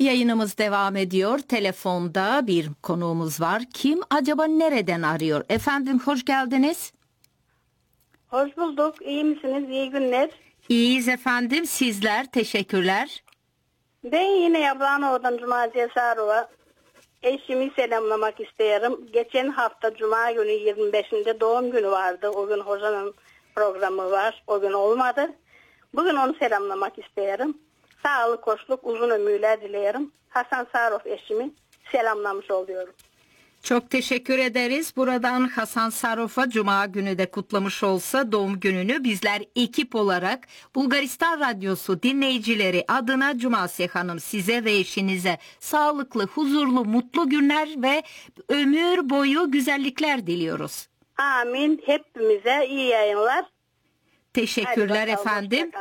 Yayınımız devam ediyor. Telefonda bir konuğumuz var. Kim acaba, nereden arıyor? Efendim, hoş geldiniz. Hoş bulduk. İyi misiniz? İyi günler. İyiyiz efendim. Sizler, teşekkürler. Ben yine Yabranoğlu'dan Cumaziye Sarıva. Eşimi selamlamak isterim. Geçen hafta Cuma günü 25'inde doğum günü vardı. O gün hocanın programı var. O gün olmadı. Bugün onu selamlamak isterim. Sağlık, hoşluk, uzun ömürler dilerim. Hasan Sarıf eşimi selamlamış oluyorum. Çok teşekkür ederiz. Buradan Hasan Sarof'a Cuma günü de kutlamış olsa doğum gününü, bizler ekip olarak Bulgaristan Radyosu dinleyicileri adına Cumasiye Hanım, size ve eşinize sağlıklı, huzurlu, mutlu günler ve ömür boyu güzellikler diliyoruz. Amin. Hepimize iyi yayınlar. Teşekkürler Hadi bakalım, efendim.